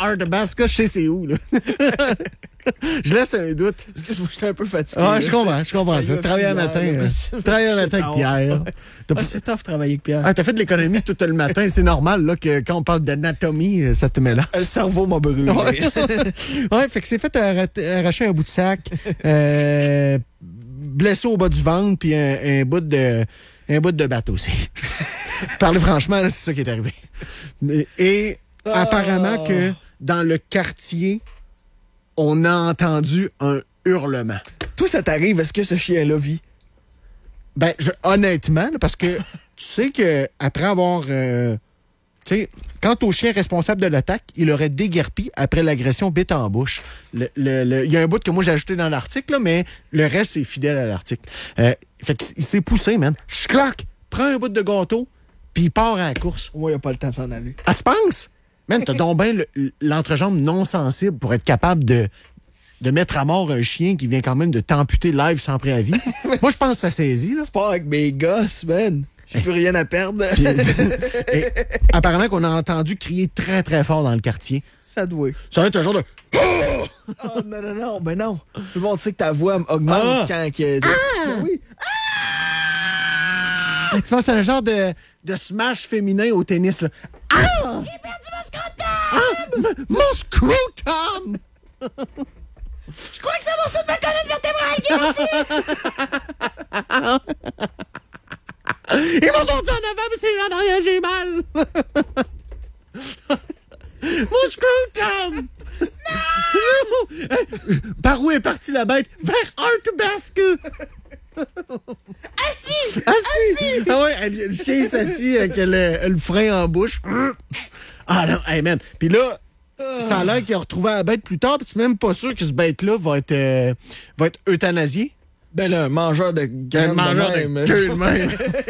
Arthabaska, je sais c'est où, là. Je laisse un doute. Excuse-moi, j'étais un peu fatigué. Ah, je comprends ça. Travailler un matin. Travailler un matin avec Pierre. C'est tough travailler avec Pierre. Ah, t'as fait de l'économie tout le matin. C'est normal là, que quand on parle d'anatomie, ça te met là. Le cerveau m'a brûlé. Ouais, fait que c'est fait arracher un bout de sac, blessé au bas du ventre, puis un bout de bateau aussi. Parler franchement, là, c'est ça qui est arrivé. Et apparemment que dans le quartier, on a entendu un hurlement. Toi, ça t'arrive, est-ce que ce chien-là vit? Ben, honnêtement, là, parce que tu sais qu'après avoir... tu sais, quant au chien responsable de l'attaque, il aurait déguerpi après l'agression bite en bouche. Il y a un bout que moi j'ai ajouté dans l'article, là, mais le reste est fidèle à l'article. Fait qu'il s'est poussé, man. Clac! Prends un bout de gâteau, puis il part à la course. Moi, il n'y a pas le temps de s'en aller. Ah, tu penses? Man, t'as donc bien l'entrejambe non sensible pour être capable de mettre à mort un chien qui vient quand même de t'amputer live sans préavis. Moi, je pense que ça saisit, là. C'est pas avec mes gosses, man. J'ai plus rien à perdre. Et apparemment qu'on a entendu crier très, très fort dans le quartier. Ça doit. Ça va être un genre de... Oh, non, ben non. Tout le monde sait que ta voix augmente quand... Oui. Ah, tu penses à un genre de smash féminin au tennis, là. Ah! J'ai perdu mon scrotum! Ah! Mon scrotum! Je crois que c'est mon morceau de ma colonne vertébrale qui est parti! Il m'a mordu en avant, mais c'est en arrière, j'ai mal! Mon scrotum! Non! Par où est partie la bête? Vers Arthabaska! Assis! Ah ouais, le chien s'assit avec le frein en bouche. Ah non, hey man. Puis là, ça a l'air qu'il a retrouvé la bête plus tard, puis c'est même pas sûr que ce bête-là va être euthanasié. Ben là, un mangeur de graines. Un mangeur de queue de même.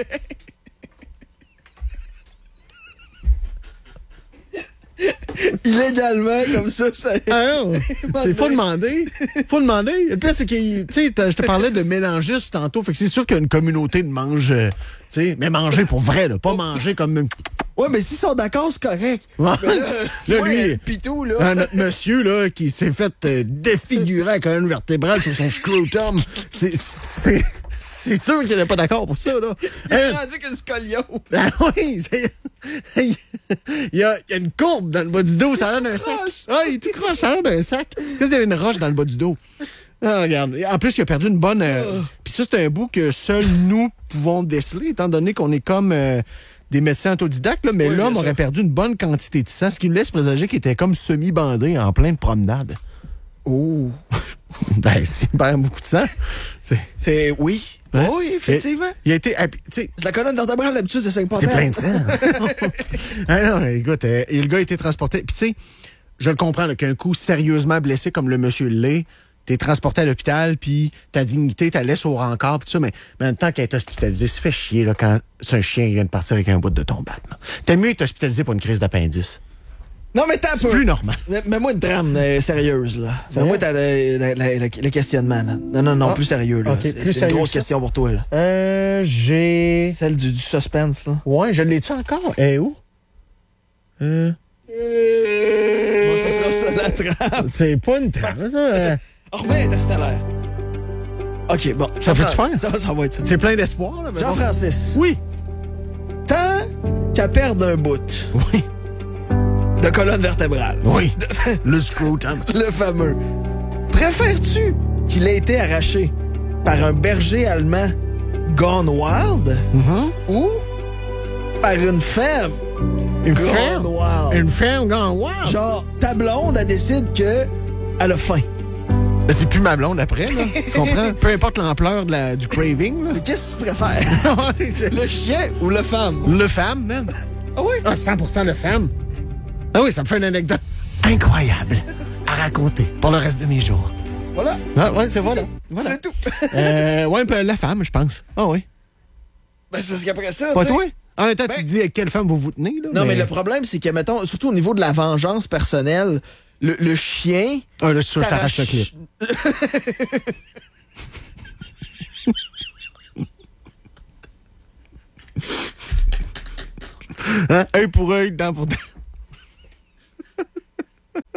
Illégalement, comme ça. Ah non, faut demander. Faut demander. Le pire, c'est que, tu sais, je te parlais de mélangistes tantôt, fait que c'est sûr qu'il y a une communauté de mange, tu sais, mais manger pour vrai, là, pas manger comme... Ouais, mais s'ils sont d'accord, c'est correct. Ouais. Mais là, lui, Pitou, là. Notre monsieur, là, qui s'est fait défigurer la colonne vertébrale sur son scrotum, c'est sûr qu'il n'est pas d'accord pour ça, là. Il a rendu qu'une scoliose. Ah oui, il y a une courbe dans le bas du dos, ça a l'air d'un sac. Ah, il est tout croche, ça a l'air d'un sac. C'est comme s'il y avait une roche dans le bas du dos. Ah, regarde. En plus, il a perdu une bonne... Puis ça, c'est un bout que seuls nous pouvons déceler, étant donné qu'on est comme... des médecins autodidactes, là, mais oui, l'homme aurait perdu une bonne quantité de sang, ce qui nous laisse présager qu'il était comme semi-bandé en pleine promenade. Oh! Ben, s'il perd beaucoup de sang, c'est... Oui. Hein? Oui, effectivement. Il a été... La colonne vertébrale, d'habitude, c'est 5 c'est plein de sang. Ah non, écoute, et le gars a été transporté. Puis tu sais, je le comprends, là, qu'un coup sérieusement blessé comme le monsieur l'est, t'es transporté à l'hôpital, puis ta dignité, t'as laisse au rencard, puis tout ça, mais en même temps qu'à être hospitalisé, ça fait chier là, quand c'est un chien qui vient de partir avec un bout de ton bat. T'aimes mieux être hospitalisé pour une crise d'appendice. Non, mais t'as c'est plus normal. Mets-moi une trame sérieuse, là. Mets-moi le questionnement, là. Non, plus sérieux, là. Okay, c'est une grosse question pour toi, là. J'ai... Celle du suspense, là. Ouais, je l'ai-tu encore? Où? Bon, ça sera ça, la trame. C'est pas une trame, ça. Remets Interstellaire. OK, bon. Ça fait-tu faire? Ça va être ça. C'est plein d'espoir, là. Jean-Francis. Oui. Tant qu'à perdre un bout. Oui. De colonne vertébrale. Oui. Le scrotum. Le fameux. Préfères-tu qu'il ait été arraché par un berger allemand gone wild ou par une femme gone wild? Une femme gone wild? Genre, ta blonde, elle décide que elle a faim. Ben, c'est plus ma blonde après, là. Tu comprends? Peu importe l'ampleur du craving, là. Mais qu'est-ce que tu préfères? Le chien ou le femme? Le femme, même. Ah oui? Ah, 100% le femme. Ah oui, ça me fait une anecdote incroyable à raconter pour le reste de mes jours. Voilà. Ah, ouais, c'est voilà. C'est tout. Ouais, ben, la femme, je pense. Ah oui. Ben, c'est parce qu'après ça, pas toi? En même temps, tu dis avec quelle femme vous tenez, là. Non, mais le problème, c'est que, mettons, surtout au niveau de la vengeance personnelle, le chien... Ah, là, c'est sûr, je t'arrache le clip. Hein? Œil pour œil, dent pour dent.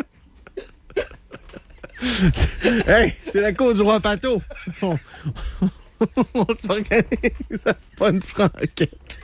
Hey, c'est la cour du roi Pato. On s'organise à pas une franquette.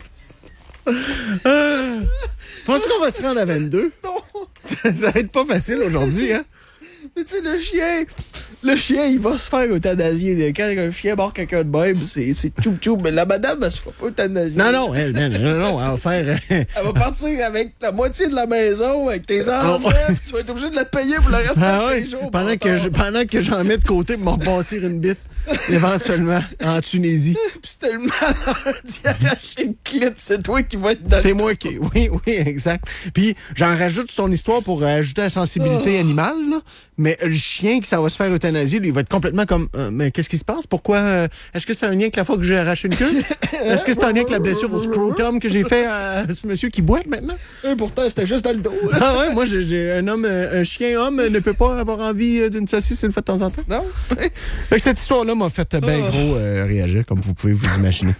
Penses-tu qu'on va se rendre à 22? Non. Ça va être pas facile aujourd'hui, hein? Mais tu sais, le chien, il va se faire euthanasier. Quand un chien mord quelqu'un de même, c'est tchou-tchou. Mais la madame, elle se fera pas euthanasier. Non, elle va faire... Elle va partir avec la moitié de la maison, avec tes enfants. Tu vas être obligé de la payer pour le reste de tes jours. Pendant que j'en mets de côté pour me rebâtir une bite, éventuellement, en Tunisie. Puis c'était le malheur d'y arracher une clé, c'est toi qui vas être dans C'est moi qui... Oui, exact. Puis j'en rajoute sur ton histoire pour ajouter la sensibilité animale, là. Mais le chien qui ça va se faire euthanasier, lui, il va être complètement comme... mais qu'est-ce qui se passe? Pourquoi? Est-ce que c'est un lien avec la fois que j'ai arraché une queue? Est-ce que c'est un lien avec la blessure au scrotum que j'ai fait à ce monsieur qui boite maintenant? Pourtant, c'était juste dans le dos. Ah ouais, moi, j'ai un chien-homme ne peut pas avoir envie d'une saucisse une fois de temps en temps. Non? Fait que cette histoire-là m'a fait bien gros réagir, comme vous pouvez vous imaginer.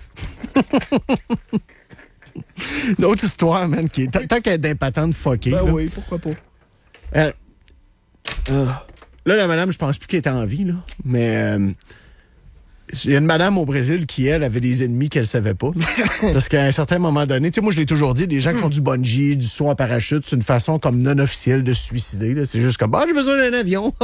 L'autre histoire, man, qui est tant qu'elle est d'impatente fuckée. Ben là. oui, pourquoi pas? Là, la madame, je pense plus qu'elle est en vie, là. Mais il y a une madame au Brésil qui, elle, avait des ennemis qu'elle savait pas. Parce qu'à un certain moment donné, tu sais, moi, je l'ai toujours dit, les gens qui font du bungee, du saut en parachute, c'est une façon comme non officielle de se suicider. Là. C'est juste comme, j'ai besoin d'un avion.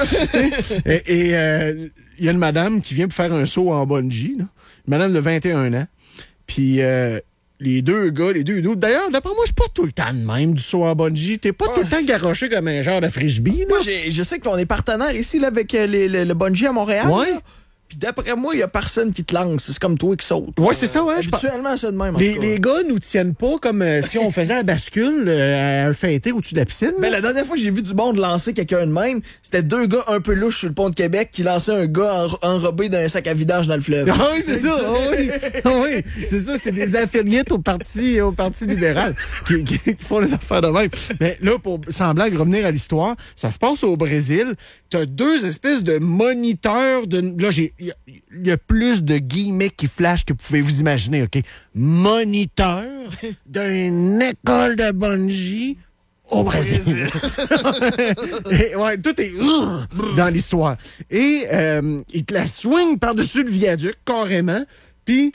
Et il y a une madame qui vient pour faire un saut en bungee, là. Une madame de 21 ans. Puis les deux gars, d'ailleurs, d'après moi, je suis pas tout le temps de même du saut en bungee. T'es pas tout le temps garoché comme un genre de frisbee, là. Moi, je sais qu'on est partenaire ici là, avec le bungee à Montréal. Ouais. Là. Puis d'après moi, il y a personne qui te lance. C'est comme toi qui saute. Ouais, c'est ça, ouais. Habituellement, c'est de même. Les gars nous tiennent pas comme si on faisait la bascule à un fêté au-dessus de la piscine. Ben, la dernière fois que j'ai vu du monde lancer quelqu'un de même, c'était deux gars un peu louches sur le pont de Québec qui lançaient un gars enrobé d'un sac à vidange dans le fleuve. Ah oui, c'est ça. Oui, c'est ça. C'est des affiliés au parti libéral qui font les affaires de même. Mais là, sans blague, revenir à l'histoire, ça se passe au Brésil. T'as deux espèces de moniteurs de... Là, il y a plus de guillemets qui flashent que vous pouvez vous imaginer, OK? Moniteur d'une école de bungee au Brésil. Et, ouais, tout est dans l'histoire. Et il te la swing par-dessus le viaduc, carrément. Puis,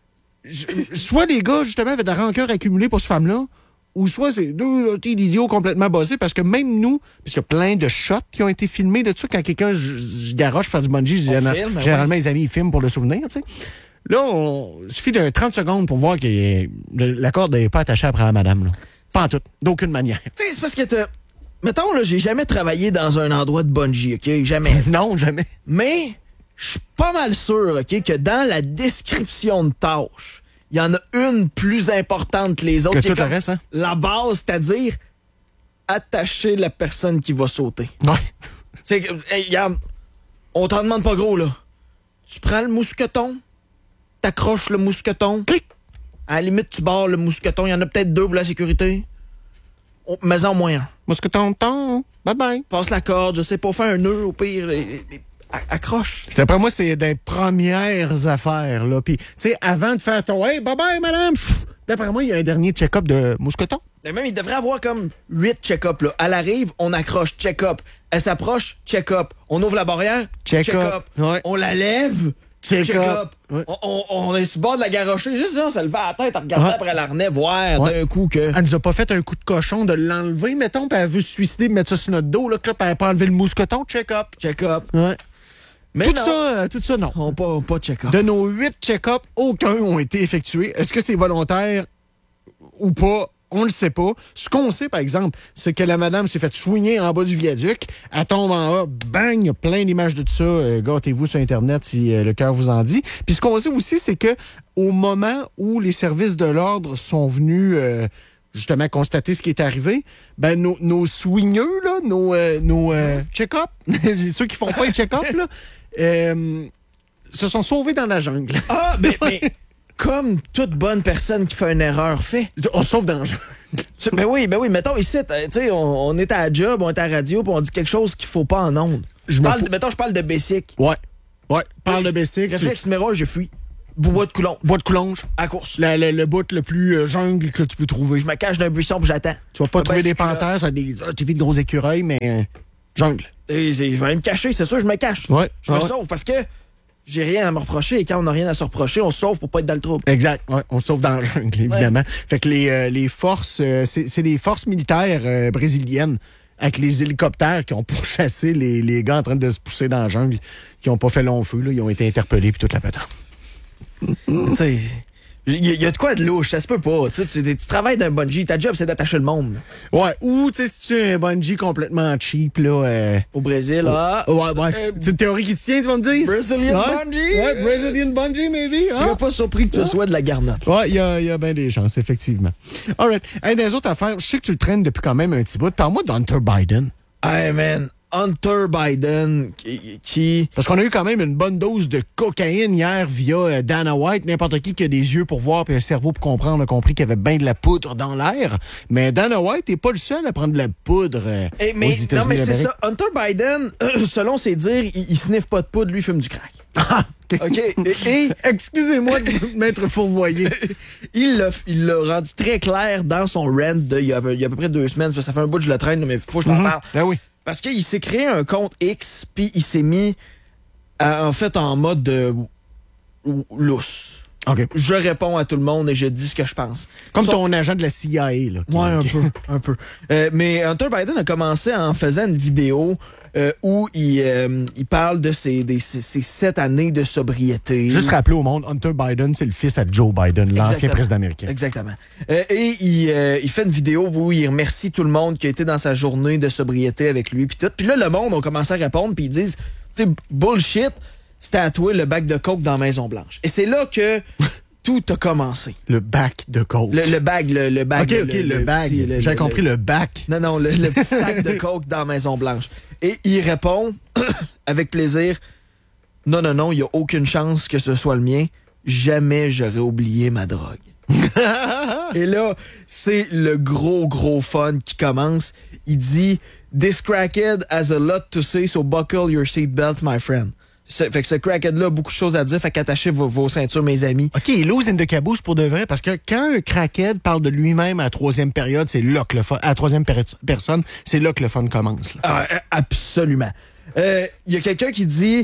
soit les gars, justement, avaient de la rancœur accumulée pour cette femme-là, ou soit c'est deux idiots complètement bossés, parce que même nous, parce qu'il y a plein de shots qui ont été filmés de ça, quand quelqu'un garoche faire du bungee, généralement, les amis, ils filment pour le souvenir, tu sais. Là, il suffit de 30 secondes pour voir que la corde n'est pas attachée après la madame, là. Pas en tout, d'aucune manière. Tu sais, c'est parce que mettons, là, j'ai jamais travaillé dans un endroit de bungee, OK? Jamais. Non, jamais. Mais, je suis pas mal sûr, OK, que dans la description de tâches, il y en a une plus importante que les autres. Que tout le reste, hein? La base, c'est-à-dire attacher la personne qui va sauter. Ouais. C'est que, hey, regarde, on t'en demande pas gros, là. Tu prends le mousqueton, t'accroches le mousqueton. Clic! À la limite, tu barres le mousqueton. Il y en a peut-être deux pour la sécurité. Mais en moins un. Mousqueton, bye-bye. Passe la corde, je sais pas, fais un nœud au pire. Accroche. D'après moi, c'est des premières affaires, là. Puis, tu sais, avant de faire ton « Hey, bye-bye, madame! » D'après moi, il y a un dernier check-up de mousqueton. Et même, il devrait avoir comme 8 check-up, là. Elle arrive, on accroche, check-up. Elle s'approche, check-up. On ouvre la barrière, check-up. Ouais. On la lève, check-up. Ouais. On est sur le bord de la garocher. Juste ça, on se levait à la tête à regarder après l'arnais, voir d'un coup que... Elle nous a pas fait un coup de cochon de l'enlever, mettons, puis elle veut se suicider, mettre ça sur notre dos, là, puis elle n'a pas enlevé le mousqueton, check-up. Check-up. Ouais. Mais tout ça, non. On pas check-up. De nos 8 check-up, aucun ont été effectués. Est-ce que c'est volontaire ou pas? On le sait pas. Ce qu'on sait, par exemple, c'est que la madame s'est fait soigner en bas du viaduc. Elle tombe en haut, bang, il y a plein d'images de tout ça. Gâtez-vous sur Internet si le cœur vous en dit. Puis ce qu'on sait aussi, c'est que au moment où les services de l'ordre sont venus... justement constater ce qui est arrivé, ben nos soigneux, là, nos check-up, ceux qui font pas les check-up, là, se sont sauvés dans la jungle. Ah, mais comme toute bonne personne qui fait une erreur fait. On se sauve dans la jungle. Ben oui, mettons ici, tu sais, on est à la job, on est à la radio, puis on dit quelque chose qu'il faut pas en ondes. Mettons, je parle de Bessic. Ouais, parle de Bessic. Réflexe numéro 1, je fuis. Bois de Coulonge. À course. Le bout le plus jungle que tu peux trouver. Je me cache d'un buisson puis j'attends. Tu vas pas trouver des panthères, ça va être des petits de gros écureuils, mais Jungle. Et je vais me cacher, c'est sûr, je me cache. Ouais. Je me sauve parce que j'ai rien à me reprocher. Et quand on n'a rien à se reprocher, on se sauve pour pas être dans le trouble. Exact. Ouais, on se sauve dans la jungle, évidemment. Fait que les forces, c'est les forces militaires brésiliennes avec les hélicoptères qui ont pourchassé les gars en train de se pousser dans la jungle, qui ont pas fait long feu, là. Ils ont été interpellés puis toute la patente. Tu sais, il y a de quoi de louche, ça se peut pas. Tu travailles d'un bungee, ta job c'est d'attacher le monde. Ouais, ou tu sais, si tu es un bungee complètement cheap, là. Au Brésil, Ouais. C'est une théorie qui se tient, tu vas me dire? Brazilian bungee? Ouais, Brazilian bungee, maybe. Je serais pas surpris que ce soit de la garnotte. Ouais, il y a bien des chances, effectivement. All right. Hey, des autres affaires, je sais que tu le traînes depuis quand même un petit bout. Parle-moi d'Hunter Biden. Hey, man. Hunter Biden qui... Parce qu'on a eu quand même une bonne dose de cocaïne hier via Dana White. N'importe qui a des yeux pour voir et un cerveau pour comprendre a compris qu'il y avait bien de la poudre dans l'air. Mais Dana White n'est pas le seul à prendre de la poudre aux États-Unis. Non, mais c'est ça. Hunter Biden, selon ses dires, il sniffe pas de poudre, lui, il fume du crack. Ah, OK. Et excusez-moi de m'être fourvoyé. il l'a rendu très clair dans son rant il y a à peu près 2 semaines. Ça fait un bout que je le traîne, mais faut que je t'en parle. Ben oui. Parce qu'il s'est créé un compte X, puis il s'est mis en mode lousse. OK. Je réponds à tout le monde et je dis ce que je pense. Comme ton agent de la CIA, là. Ouais, un peu. Mais Hunter Biden a commencé en faisant une vidéo où il parle de ses 7 années de sobriété. Juste rappeler au monde, Hunter Biden, c'est le fils à Joe Biden, l'ancien président américain. Exactement. Et il fait une vidéo où il remercie tout le monde qui a été dans sa journée de sobriété avec lui. Puis tout. Puis là, le monde a commencé à répondre, puis ils disent, tu sais, bullshit, c'était à toi le bac de coke dans la Maison-Blanche. Et c'est là que tout a commencé. Le bac de coke. Le bag. OK, le bag. J'ai compris le bac. Non, le petit sac de coke dans la Maison-Blanche. Et il répond, avec plaisir, non, il n'y a aucune chance que ce soit le mien. Jamais j'aurais oublié ma drogue. Et là, c'est le gros fun qui commence. Il dit, this crackhead has a lot to say, so buckle your seatbelt, my friend. Fait que ce crackhead-là a beaucoup de choses à dire, fait qu'attachez vos ceintures, mes amis. OK, il lose in the caboose pour de vrai, parce que quand un crackhead parle de lui-même à la troisième période, c'est là que le fun, à la troisième personne, c'est là que le fun commence. Là. Absolument. Il y a quelqu'un qui dit,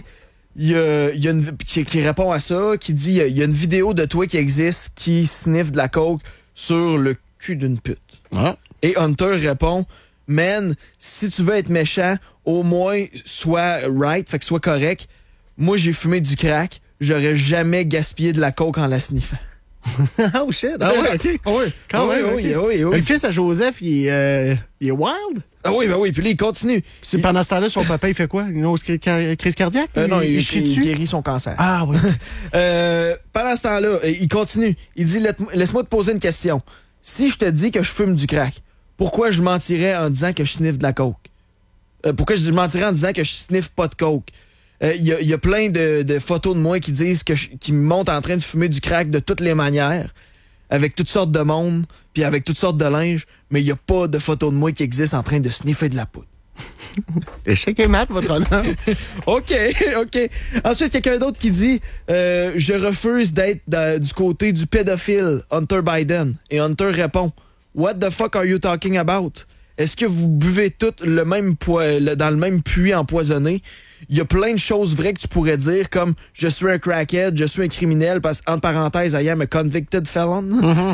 qui répond à ça, qui dit, il y a une vidéo de toi qui existe qui sniffe de la coke sur le cul d'une pute. Ah. Et Hunter répond, man, si tu veux être méchant, au moins sois right, fait que sois correct. Moi, j'ai fumé du crack. J'aurais jamais gaspillé de la coke en la sniffant. Oh shit. Ah ouais, OK. Ah oui. Quand même, oui. Le fils à Joseph, il est wild? Ah oui, ben oui. Puis là, il continue. Pendant ce temps-là, son papa, il fait quoi? Une autre crise cardiaque? Non, il guérit son cancer. Ah oui. Pendant ce temps-là, il continue. Il dit, laisse-moi te poser une question. Si je te dis que je fume du crack, pourquoi je mentirais en disant que je sniffe de la coke? Pourquoi je mentirais en disant que je sniffe pas de coke? Il y a plein de photos de moi qui disent qui me montrent en train de fumer du crack de toutes les manières, avec toutes sortes de monde, puis avec toutes sortes de linge, mais il n'y a pas de photos de moi qui existent en train de sniffer de la poudre. Échec et mat, votre honneur. OK. Ensuite, quelqu'un d'autre qui dit je refuse d'être du côté du pédophile, Hunter Biden. Et Hunter répond, what the fuck are you talking about? Est-ce que vous buvez tout dans le même puits empoisonné? Il y a plein de choses vraies que tu pourrais dire, comme je suis un crackhead, je suis un criminel, parce entre parenthèses, I am a convicted felon.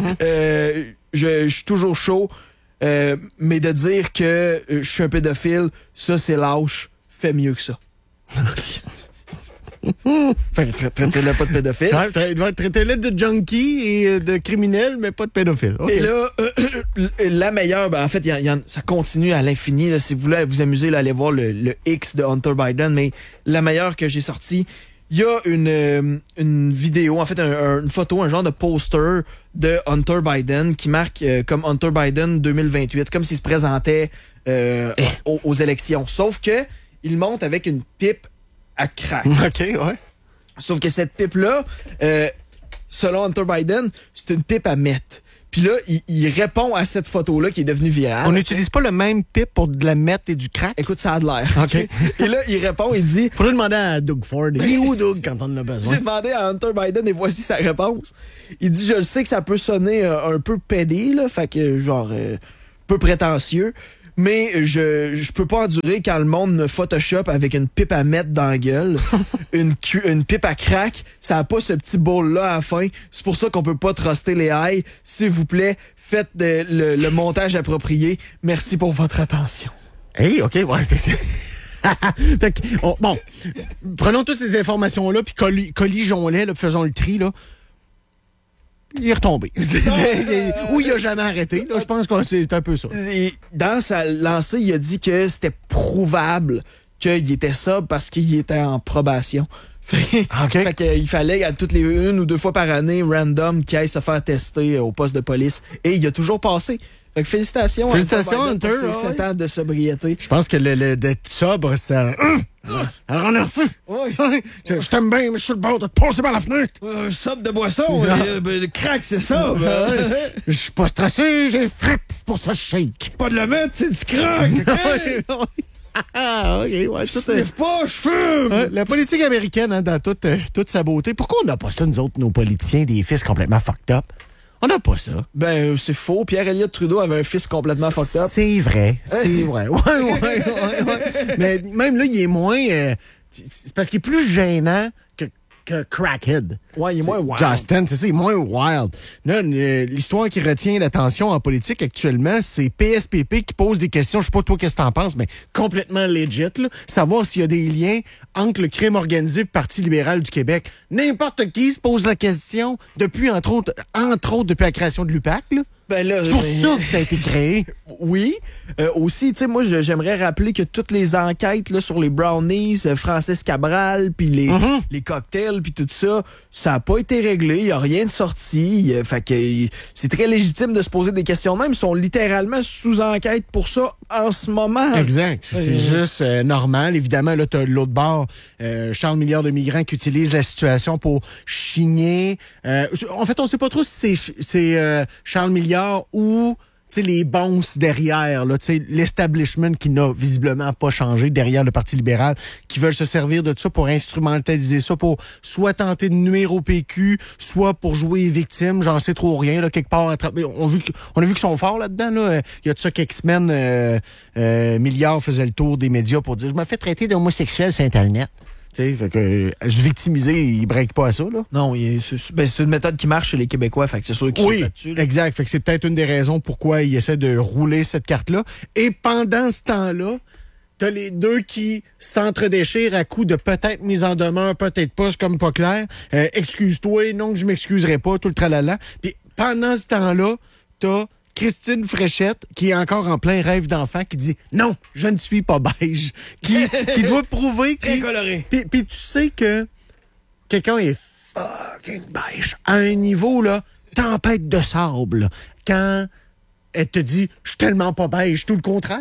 Je suis toujours chaud. Mais de dire que je suis un pédophile, ça c'est lâche. Fais mieux que ça. Fait que traitez-le pas de pédophile. Traitez-le de junkie et de criminel, mais pas de pédophile. Okay. Et là, la meilleure, en fait, ça continue à l'infini. Là, si vous voulez vous amuser, là, allez voir le X de Hunter Biden. Mais la meilleure que j'ai sortie, il y a une vidéo, en fait, une photo, un genre de poster de Hunter Biden qui marque comme Hunter Biden 2028, comme s'il se présentait aux élections. Sauf que il monte avec une pipe à crack. OK, ouais. Sauf que cette pipe-là, selon Hunter Biden, c'est une pipe à meth. Puis là, il répond à cette photo-là qui est devenue virale. On n'utilise pas le même pipe pour de la meth et du crack? Écoute, ça a de l'air. OK. Et là, il répond, il dit... Faudrait demander à Doug Ford. Il est où, Doug, quand on en a besoin? J'ai demandé à Hunter Biden et voici sa réponse. Il dit, je sais que ça peut sonner un peu pédé, là, fait que genre, peu prétentieux, mais je peux pas endurer quand le monde me Photoshop avec une pipe à mettre dans la gueule, une pipe à crack. Ça a pas ce petit bol-là à la fin. C'est pour ça qu'on peut pas truster les haies. S'il vous plaît, faites le montage approprié. Merci pour votre attention. Hey, OK, ouais, fait que, bon, prenons toutes ces informations-là, puis colligeons-les, là, puis faisons le tri, là. Il est retombé. Ou il a jamais arrêté, là. Je pense que c'est un peu ça. Dans sa lancée, il a dit que c'était prouvable qu'il était sobre parce qu'il était en probation. Fait qu'il fallait à toutes les 1 ou 2 fois par année, random, qu'il aille se faire tester au poste de police. Et il a toujours passé. Fait que félicitations Hunter, pour ses 7 ans de sobriété. Je pense que d'être sobre, ça... Alors on a refait. Je t'aime bien, mais je suis le bord de te passer par la fenêtre. Sobre de boisson, de crack, c'est ça. Je suis pas stressé, j'ai frette, c'est pour ça que je shake. Pas de le mettre, c'est du crack, OK? Ouais, je sniff pas, je fume! La politique américaine, hein, dans toute sa beauté. Pourquoi on n'a pas ça, nous autres, nos politiciens, des fils complètement fucked up? On n'a pas ça. Ben, c'est faux. Pierre-Éliott Trudeau avait un fils complètement fucked up. C'est vrai. Ouais. Mais même là, il est moins... c'est parce qu'il est plus gênant que Crackhead. Ouais, il est moins wild. Justin, c'est ça, il est moins wild. Là, l'histoire qui retient l'attention en politique actuellement, c'est PSPP qui pose des questions, je sais pas toi qu'est-ce que t'en penses, mais complètement legit, là. Savoir s'il y a des liens entre le crime organisé et le Parti libéral du Québec. N'importe qui se pose la question depuis, entre autres depuis la création de l'UPAC, là. Ben là, c'est pour ça que ça a été créé. Oui. Aussi, tu sais, moi, j'aimerais rappeler que toutes les enquêtes là, sur les brownies, Francis Cabral, puis les cocktails, puis tout ça, ça n'a pas été réglé. Il n'y a rien de sorti. Fait que c'est très légitime de se poser des questions. Même, ils sont littéralement sous enquête pour ça en ce moment. Exact. C'est juste normal. Évidemment, là, t'as l'autre bord, Charles Milliard de migrants qui utilisent la situation pour chigner. En fait, on sait pas trop si c'est Charles Milliard ou les bons derrière, là, l'establishment qui n'a visiblement pas changé derrière le Parti libéral, qui veulent se servir de ça pour instrumentaliser ça, pour soit tenter de nuire au PQ, soit pour jouer les victimes, j'en sais trop rien, là, quelque part. On a vu qu'ils sont forts là-dedans. Là. Il y a de ça quelques semaines, Milliard faisait le tour des médias pour dire « Je me fais traiter d'homosexuel sur Internet ». Fait que se victimiser, il break pas à ça, là. Non, c'est une méthode qui marche chez les Québécois, fait que c'est sûr qu'ils sont là-dessus. Là. Exact. Fait que c'est peut-être une des raisons pourquoi il essaie de rouler cette carte-là. Et pendant ce temps-là, t'as les deux qui s'entredéchirent à coups de peut-être mise en demeure, peut-être pas, c'est comme pas clair. Excuse-toi, non, je m'excuserai pas, tout le tralala. Puis pendant ce temps-là, t'as Christine Fréchette, qui est encore en plein rêve d'enfant, qui dit « Non, je ne suis pas beige. » Qui doit prouver... Très coloré. Puis tu sais que quelqu'un est fucking beige. À un niveau, là, tempête de sable. Quand elle te dit « Je suis tellement pas beige, tout le contraire. »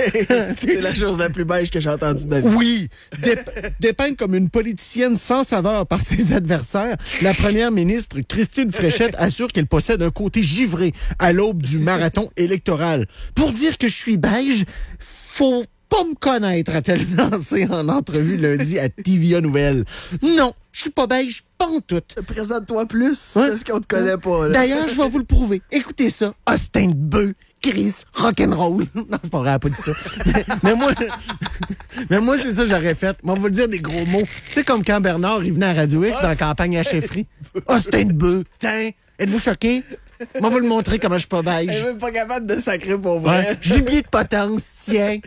C'est la chose la plus beige que j'ai entendue de ma vie. Oui. Dépeinte comme une politicienne sans saveur par ses adversaires, la première ministre Christine Fréchette assure qu'elle possède un côté givré à l'aube du marathon électoral. Pour dire que je suis beige, faut pas me connaître, a-t-elle lancé en entrevue lundi à TVA Nouvelles. Non, je suis pas beige, pas en tout. Présente-toi plus, parce qu'on te connaît pas. Là. D'ailleurs, je vais vous le prouver. Écoutez ça. Austin Beu, Chris, rock'n'roll. Non, c'est pas vrai, elle a pas dit ça. mais moi, c'est ça que j'aurais fait. Moi, on va vous dire des gros mots. Tu sais, comme quand Bernard, il venait à Radio X dans la campagne à chefferie. Austin Beu, tiens, êtes-vous choqués? Moi, vous le montrer comment je suis pas beige. Elle est même pas capable de sacrer pour vrai. Ouais. Gibier de potence, tiens.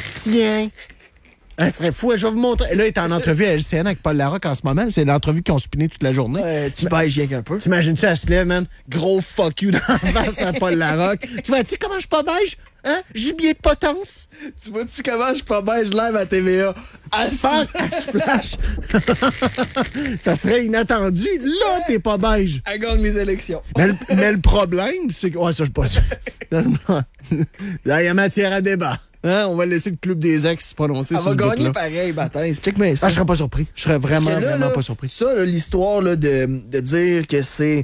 Tu serais fou, je vais vous montrer. Là, il est en entrevue à LCN avec Paul Larocque en ce moment. C'est l'entrevue qu'ils ont spiné toute la journée. Tu beiges rien qu'un peu. T'imagines-tu, elle se lève, man? Gros fuck you dans la face à Paul Larocque. Tu vois-tu comment je suis pas beige? Hein? Gibier de potence. Tu vois-tu comment je suis pas beige live à TVA? À Splash. Ça serait inattendu. Là, t'es pas beige. Elle gagne mes élections. Mais le problème, c'est que... Ouais, ça, je sais pas. Il y a matière à débat. Hein? On va laisser le club des ex se prononcer sur ce va gagner pareil, baptême. Check-moi ça. Je serais pas surpris. Je serais vraiment pas surpris. Ça, là, l'histoire là, de dire que c'est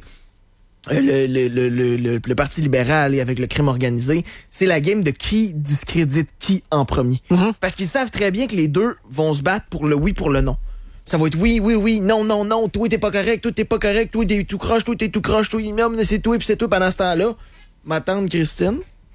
le Parti libéral et avec le crime organisé, c'est la game de qui discrédite qui en premier. Mm-hmm. Parce qu'ils savent très bien que les deux vont se battre pour le oui, pour le non. Ça va être oui, non, toi t'es pas correct, toi t'es tout croche, toi, non, c'est toi, puis c'est toi pendant ce temps-là. Ma tante Christine,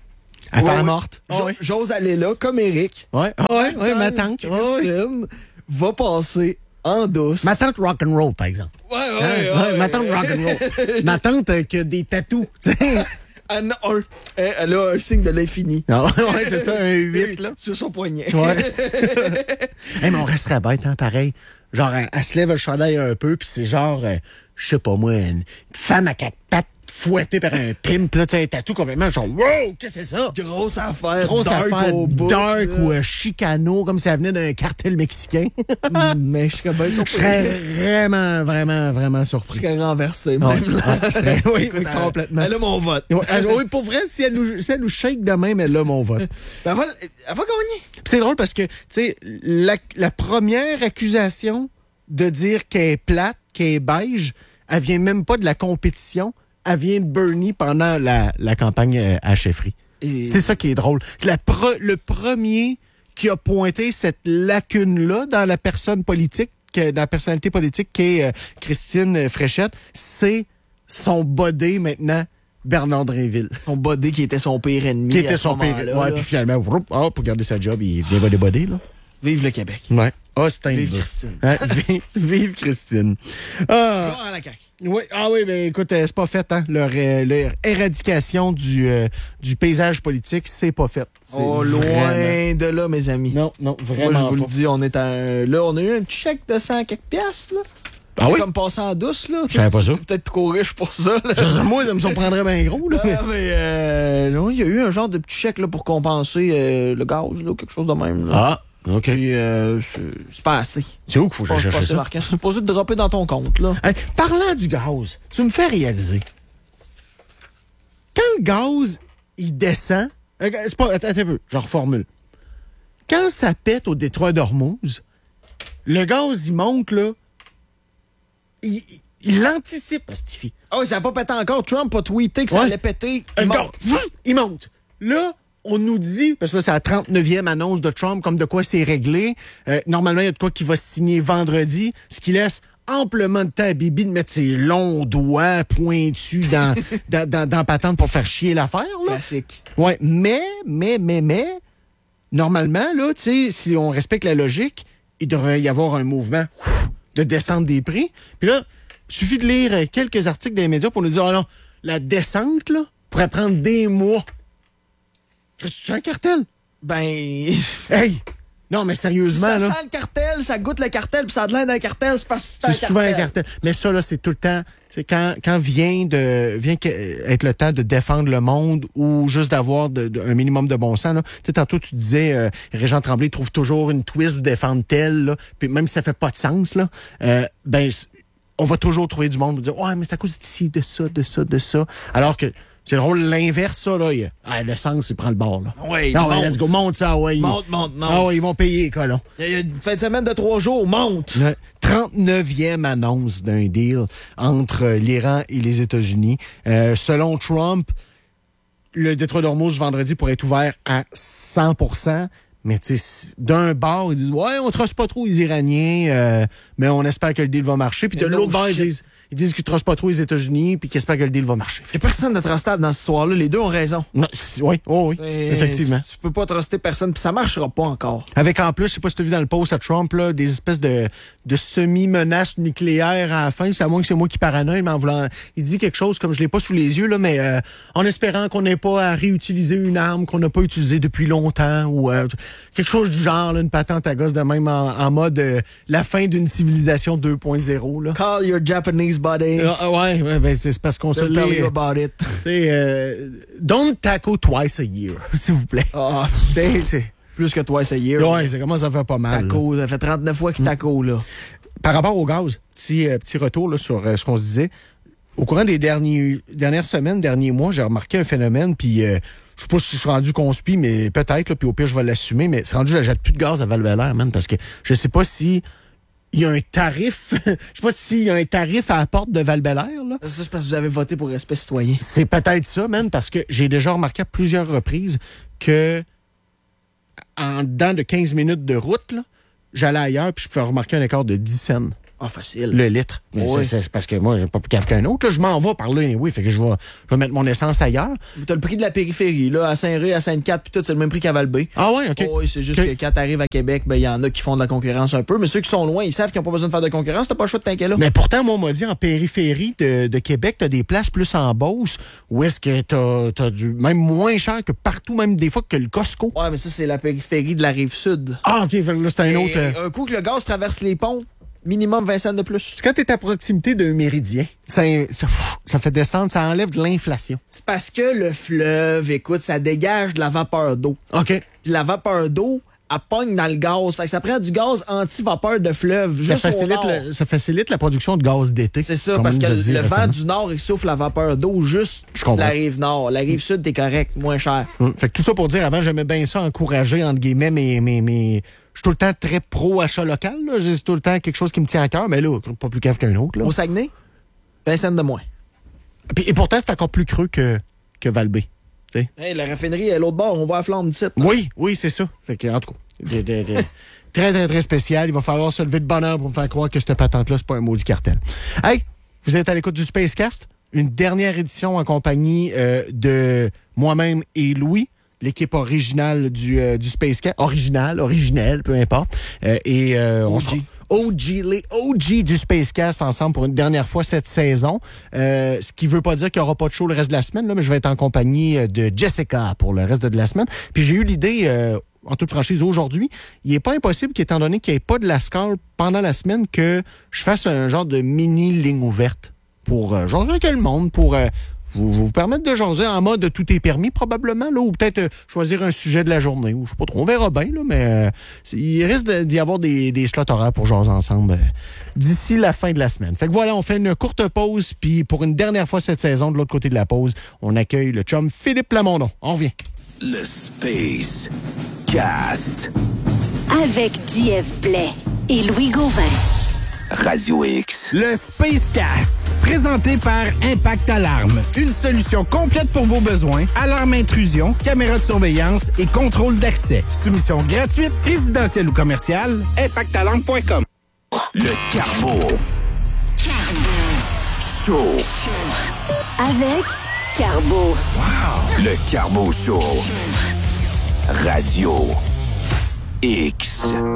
À faire morte. J'ose aller là, comme Eric. Ouais, ma tante. Christine va passer en douce. Ma tante rock'n'roll, par exemple. Ma tante rock'n'roll. Ma tante qui a des tatous, tu sais. Elle a un. Elle a un signe de l'infini. C'est ça, un 8, là. Sur son poignet. Ouais. Mais on resterait bête, hein, pareil. Genre, elle se lève le chandail un peu, puis c'est genre, je sais pas moi, une femme à 4 pattes fouettée par un pimp, là, tu sais, un tatou complètement, genre, wow, qu'est-ce que c'est ça? Grosse affaire. Grosse dark affaire, au bout, dark ou chicano, comme si elle venait d'un cartel mexicain. Mais je serais bien Je surpris. serais vraiment surpris. Je serais renversé, même. Oui, Écoute, complètement. Elle a mon vote. Oui, pour vrai, si elle nous shake de même, elle a mon vote. Elle va gagner. Puis c'est drôle parce que, tu sais, la première accusation de dire qu'elle est plate, qu'elle est beige, elle vient même pas de la compétition, elle vient de Bernie pendant la campagne à chefferie. C'est ça qui est drôle. Le premier qui a pointé cette lacune-là dans la personne politique, dans la personnalité politique qui est Christine Fréchette, c'est son bodé maintenant, Bernard Drinville. Son bodé qui était son pire ennemi. Qui était son pire ennemi. Ouais, puis finalement, pour garder sa job, il vient bodé, là. Vive le Québec. Ouais. Austin. Vive Christine. Hein? Vive Christine. Gloire à la CAQ. Oui, ben écoute, c'est pas fait, hein. Leur éradication du paysage politique, c'est pas fait. Loin de là, mes amis. Non, vraiment. Moi, je vous pas. le dis, on est là, on a eu un petit chèque de 100 quelques piastres, là. Ah oui? Comme passer en douce, là. Je savais pas ça. Peut-être trop riche pour ça, là. Moi, ça me surprendrait bien gros, là. Non, il y a eu un genre de petit chèque, là, pour compenser le gaz, là, quelque chose de même, là. Ah, OK. Puis, c'est pas assez. C'est où qu'il faut que j'aille chercher ça? C'est supposé de dropper dans ton compte, là. Hey, parlant du gaz, tu me fais réaliser. Quand le gaz, il descend... c'est pas, attends un peu, je reformule. Quand ça pète au détroit d'Ormuz, le gaz, il monte, là, il l'anticipe, Stifi. Ah oui, ça n'a pas pété encore. Trump a tweeté que ça allait péter. Il monte. Là, on nous dit, parce que là, c'est la 39e annonce de Trump, comme de quoi c'est réglé. Normalement, il y a de quoi qui va signer vendredi, ce qui laisse amplement de temps à Bibi de mettre ses longs doigts pointus dans patente pour faire chier l'affaire. Là. Classique. Ouais, mais, normalement, là, tu sais, si on respecte la logique, il devrait y avoir un mouvement de descente des prix. Puis là, il suffit de lire quelques articles des médias pour nous dire, oh non, la descente, là, pourrait prendre des mois. C'est un cartel? Ben... Hey! Non, mais sérieusement, ça là... sent le cartel, ça goûte le cartel, puis ça a de l'air d'un cartel, c'est parce que c'est un cartel. C'est souvent un cartel. Mais ça, là, c'est tout le temps... C'est quand vient être le temps de défendre le monde ou juste d'avoir un minimum de bon sens, là. Tu sais, tantôt, tu disais, Régent Tremblay trouve toujours une twist de défendre tel, là, puis même si ça fait pas de sens, là, on va toujours trouver du monde pour dire, ouais, mais c'est à cause de ci, de ça. Alors que... C'est drôle, l'inverse, ça, là. Le sens, il prend le bord, là. Oui, let's go, monte ça, ouais. Monte. Ah ouais, ils vont payer, colon. Il y a une fin de semaine de 3 jours, monte. 39e annonce d'un deal entre l'Iran et les États-Unis. Selon Trump, le détroit d'Ormuz vendredi pourrait être ouvert à 100%. Mais tu sais, d'un bord, ils disent, ouais, on trosse pas trop les Iraniens, mais on espère que le deal va marcher. Puis de l'autre bord, ils disent qu'ils trossent pas trop les États-Unis, puis qu'ils espèrent que le deal va marcher. Il n'y a personne de trustable dans cette histoire-là. Les deux ont raison. Oui, effectivement. Tu peux pas truster personne, puis ça marchera pas encore. Avec en plus, je sais pas si tu as vu dans le post à Trump, là, des espèces de semi-menaces nucléaires à la fin. C'est à moins que c'est moi qui paranoïe, mais en voulant... Il dit quelque chose, comme je l'ai pas sous les yeux, là, mais en espérant qu'on n'ait pas à réutiliser une arme qu'on n'a pas utilisée depuis longtemps, ou quelque chose du genre, là, une patente à gosse de même en mode la fin d'une civilisation 2.0. Là. Call your Japanese buddy. Ouais, ben c'est parce qu'on se They'll tell you about it. Don't tackle twice a year, s'il vous plaît. C'est plus que twice a year. Ouais, ça commence à faire pas mal. Taco, ça fait 39 fois qu'il taco, là. Par rapport au gaz, petit retour là, sur ce qu'on se disait. Au courant des dernières semaines, derniers mois, j'ai remarqué un phénomène, puis je sais pas si je suis rendu conspi, mais peut-être, puis au pire, je vais l'assumer, mais c'est rendu, je jette plus de gaz à Val-Bélair, man, parce que je sais pas si il y a un tarif, je sais pas s'il y a un tarif à la porte de Val-Bélair, là. Ça, c'est parce que vous avez voté pour Respect citoyen. C'est peut-être ça, man, parce que j'ai déjà remarqué à plusieurs reprises que en dedans de 15 minutes de route, là, j'allais ailleurs, puis je pouvais remarquer un écart de 10 cents Ah, facile. Le litre. Mais Oui. c'est parce que moi, j'ai pas plus cave qu'un autre. Là, je m'en vais par là, oui. Fait que je vais mettre mon essence ailleurs. T'as le prix de la périphérie, là, à Saint-Ré, à Sainte-Cat, puis tout, c'est le même prix qu'à Val-B. Ah ouais, OK. Oui, c'est juste que quand t'arrives à Québec, ben, il y en a qui font de la concurrence un peu, mais ceux qui sont loin, ils savent qu'ils n'ont pas besoin de faire de concurrence, t'as pas le choix de t'inquiéter là. Mais pourtant, moi, on m'a dit, en périphérie de Québec, t'as des places plus en Beauce, où est-ce que t'as même moins cher que partout, même des fois que le Costco. Ouais, mais ça, c'est la périphérie de la Rive-Sud. Ah, OK, fait que là, c'est un autre... Un coup que le gaz traverse les ponts, minimum 20 cents de plus. C'est quand t'es à proximité d'un méridien, ça fait descendre, ça enlève de l'inflation. C'est parce que le fleuve, écoute, ça dégage de la vapeur d'eau. OK. Puis la vapeur d'eau, elle pogne dans le gaz. Fait que ça prend du gaz anti-vapeur de fleuve. Ça Juste au nord. ça facilite la production de gaz d'été. C'est ça, comme parce on que nous a dit le vent récemment. du nord, il souffle la vapeur d'eau juste Je comprends. la rive nord. La rive sud, t'es correct, moins cher. Fait que tout ça pour dire, avant, j'aimais bien ça, encourager, entre guillemets, mes... Je suis tout le temps très pro-achat local, là. C'est tout le temps quelque chose qui me tient à cœur, mais là, pas plus cave qu'un autre, là. Au Saguenay, 20 cents de moins. Et pourtant, c'est encore plus creux que Val-B. Hey, la raffinerie est à l'autre bord, on va à Flamme d'ici. Oui, c'est ça. Fait que, en tout cas, très, très, très spécial. Il va falloir se lever de bonne heure pour me faire croire que cette patente-là, c'est pas un maudit cartel. Hey, vous êtes à l'écoute du Spacecast. Une dernière édition en compagnie de moi-même et Louis, l'équipe originale du Spacecast. Originelle, peu importe. On sera les OG du Spacecast ensemble pour une dernière fois cette saison. Ce qui veut pas dire qu'il n'y aura pas de show le reste de la semaine, là, mais je vais être en compagnie de Jessica pour le reste de la semaine. Puis j'ai eu l'idée, en toute franchise, aujourd'hui, il n'est pas impossible qu'étant donné qu'il n'y ait pas de la scale pendant la semaine, que je fasse un genre de mini ligne ouverte pour jaser avec le monde, pour vous permettre de jaser en mode tout est permis probablement, là, ou peut-être choisir un sujet de la journée, ou je sais pas trop, on verra bien, là, mais il risque d'y avoir des slots horaires pour jaser ensemble d'ici la fin de la semaine. Fait que voilà, on fait une courte pause, puis pour une dernière fois cette saison, de l'autre côté de la pause, on accueille le chum Philippe Plamondon. On revient. Le Space Cast. Avec JF Blais et Louis Gauvin. Radio X. Le Spacecast, présenté par Impact Alarme. Une solution complète pour vos besoins. Alarme intrusion, caméra de surveillance et contrôle d'accès. Soumission gratuite, résidentielle ou commerciale. ImpactAlarme.com. Le Carbo. Show. Avec Carbo. Le Carbo Show. Radio X.